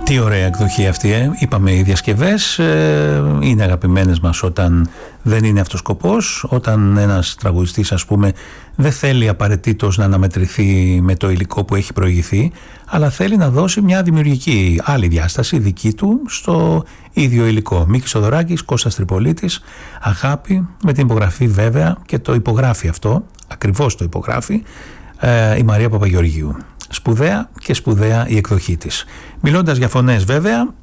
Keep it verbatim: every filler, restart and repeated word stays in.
Τι ωραία εκδοχή αυτή, ε. Είπαμε, οι διασκευές ε, είναι αγαπημένες μας όταν δεν είναι αυτός σκοπός, όταν ένας τραγουδιστής, ας πούμε, δεν θέλει απαραίτητος να αναμετρηθεί με το υλικό που έχει προηγηθεί, αλλά θέλει να δώσει μια δημιουργική άλλη διάσταση δική του στο ίδιο υλικό. Μίκης Θοδωράκης, Κώστας Τριπολίτης, Αγάπη, με την υπογραφή βέβαια, και το υπογράφει αυτό, ακριβώς το υπογράφει, ε, η Μαρία Παπαγεωργίου. Σπουδαία και σπουδαία η εκδοχή της. Μιλώντας για φωνές βέβαια,